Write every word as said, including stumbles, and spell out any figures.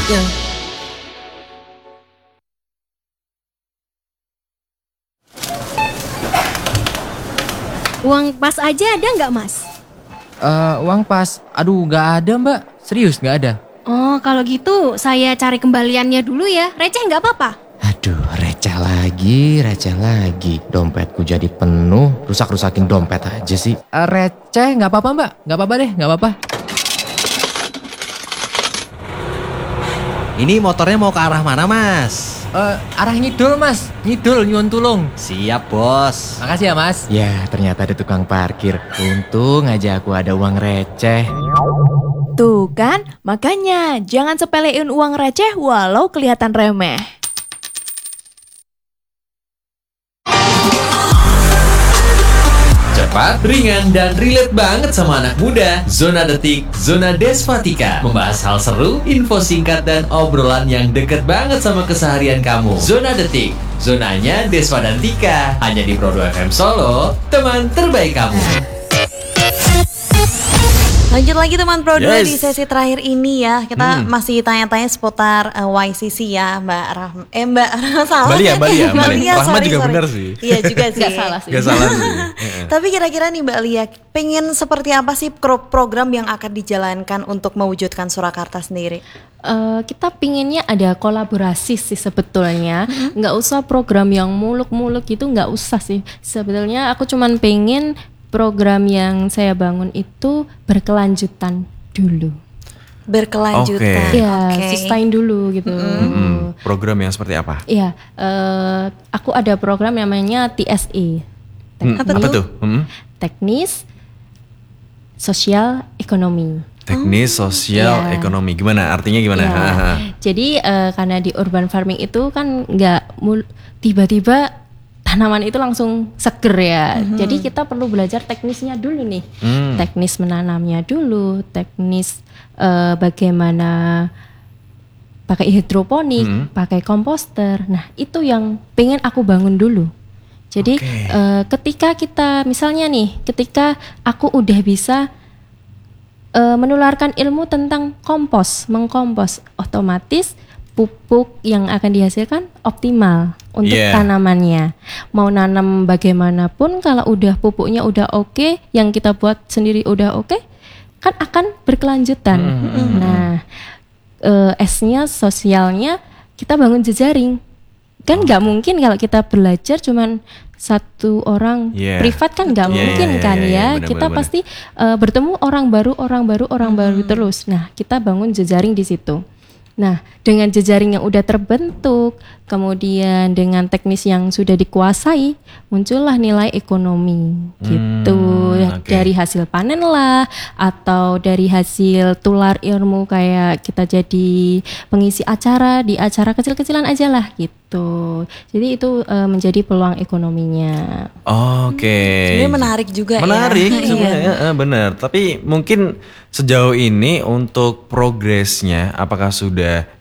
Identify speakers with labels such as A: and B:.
A: selanjutnya.
B: Uang pas aja ada nggak, Mas?
C: Uh, uang pas, aduh nggak ada mbak, serius nggak ada.
B: Oh, kalau gitu saya cari kembaliannya dulu ya. Receh nggak apa-apa?
C: Aduh, receh lagi, receh lagi. Dompetku jadi penuh, rusak-rusakin dompet aja sih. Uh, receh nggak apa-apa mbak, nggak apa-apa deh, nggak apa-apa.
A: Ini motornya mau ke arah mana, Mas?
C: Uh, arah ngidul mas, ngidul nyuwun tulung.
A: Siap, Bos.
C: Makasih ya mas. Ya ternyata ada tukang parkir. Untung aja aku ada uang receh.
D: Tuh kan, makanya jangan sepelein uang receh walau kelihatan remeh.
E: Cepat, ringan, dan relate banget sama anak muda. Zona Detik, Zona Despatika. Membahas hal seru, info singkat, dan obrolan yang deket banget sama keseharian kamu. Zona Detik, zonanya Despa dan Tika. Hanya di Pro dua F M Solo, teman terbaik kamu.
F: Lanjut lagi teman Pro dua
A: Yes.
F: di sesi terakhir ini ya. Kita
A: Hmm.
F: masih tanya-tanya seputar uh, Y C C ya, Mbak Rahma. Eh Mbak salah.
A: Bali ya, Bali ya,
F: Mbak
A: Bali.
F: Lia,
A: Rahma
F: sorry,
A: juga
F: sorry.
A: benar sih.
F: Iya juga sih.
B: Nggak salah sih.
A: Gak salah sih.
F: Tapi kira-kira nih Mbak Lia, pengen seperti apa sih pro- program yang akan dijalankan untuk mewujudkan Surakarta sendiri?
G: Uh, kita pinginnya ada kolaborasi sih sebetulnya, nggak usah program yang muluk-muluk gitu, nggak usah sih. Sebetulnya aku cuman pengen program yang saya bangun itu berkelanjutan dulu.
F: Berkelanjutan.
A: Oke.
G: Ya,
F: Oke.
G: sustain dulu gitu.
A: Hmm, program yang seperti apa?
G: Iya, uh, aku ada program namanya T S E,
A: Hmm,
F: Apa
A: apa
F: tuh?
A: tuh? Hmm?
G: teknis, sosial, ekonomi.
A: Teknis, sosial,
G: Iya.
A: ekonomi. Gimana? Artinya gimana?
G: Ya,
A: Haha.
G: jadi eh, karena di urban farming itu kan nggak mul- tiba-tiba tanaman itu langsung seger ya. Jadi kita perlu belajar teknisnya dulu nih.
A: Hmm.
G: Teknis menanamnya dulu, teknis eh, bagaimana pakai hidroponik,
A: Hmm.
G: pakai komposter. Nah, itu yang pengen aku bangun dulu. Jadi
A: Oke.
G: eh, ketika kita misalnya nih, ketika aku udah bisa eh, menularkan ilmu tentang kompos, mengkompos, otomatis pupuk yang akan dihasilkan optimal untuk
A: Yeah.
G: tanamannya. Mau nanam bagaimanapun kalau udah pupuknya udah oke, yang kita buat sendiri udah oke, kan akan berkelanjutan. Nah, eh, S-nya sosialnya kita bangun jejaring. Kan nggak mungkin kalau kita belajar cuman satu orang
A: Yeah.
G: privat kan nggak
A: Yeah,
G: mungkin
A: yeah,
G: kan
A: yeah, yeah,
G: ya.
A: benar,
G: Kita
A: benar,
G: pasti eh, bertemu orang baru, orang baru, orang baru terus. Nah, kita bangun jejaring di situ. Nah, dengan jejaring yang udah terbentuk, kemudian dengan teknis yang sudah dikuasai, muncullah nilai ekonomi gitu. Ya,
A: oke.
G: dari hasil panen lah, atau dari hasil tular ilmu kayak kita jadi pengisi acara di acara kecil-kecilan aja lah gitu. Jadi itu eh, menjadi peluang ekonominya.
A: Oke.
F: Sebenarnya menarik juga
A: Menarik
F: ya.
A: sebenarnya, eh, benar. Tapi mungkin sejauh ini untuk progresnya, apakah sudah